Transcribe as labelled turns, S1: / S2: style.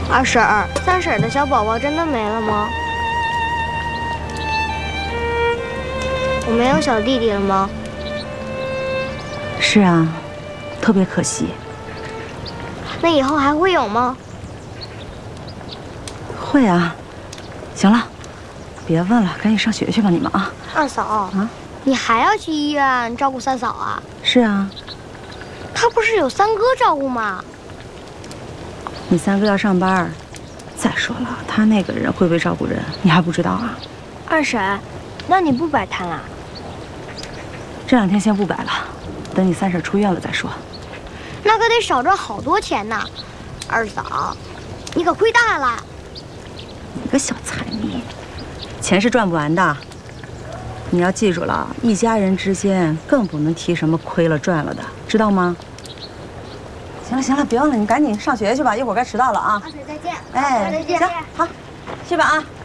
S1: 二婶儿，三婶儿的小宝宝真的没了吗？我没有小弟弟了吗？
S2: 是啊，特别可惜。
S1: 那以后还会有吗？
S2: 会啊。行了，别问了，赶紧上学去吧，你们啊。
S1: 二嫂啊，你还要去医院照顾三嫂啊？
S2: 是啊。
S1: 他不是有三哥照顾吗？
S2: 你三哥要上班。再说了，他那个人会不会照顾人，你还不知道啊？
S1: 二婶，那你不摆摊啊？
S2: 这2天先不摆了，等你三婶出院了再说。
S1: 那可得少赚好多钱呢。二嫂，你可亏大了。
S2: 你个小财迷，钱是赚不完的。你要记住了，一家人之间更不能提什么亏了赚了的，知道吗？行了行了，别忘了，你赶紧上学去吧，一会儿该迟到了啊。
S1: 二婶再见。
S2: 哎，
S1: 再见。
S2: 行，好，去吧啊。